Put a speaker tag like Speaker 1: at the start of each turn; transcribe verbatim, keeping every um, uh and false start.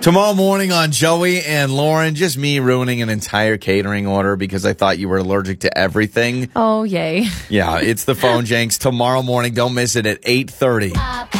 Speaker 1: Tomorrow morning on Joey and Lauren, just me ruining an entire catering order because I thought you were allergic to everything.
Speaker 2: Oh, yay.
Speaker 1: Yeah, it's the Phone Janks tomorrow morning. Don't miss it at eight thirty.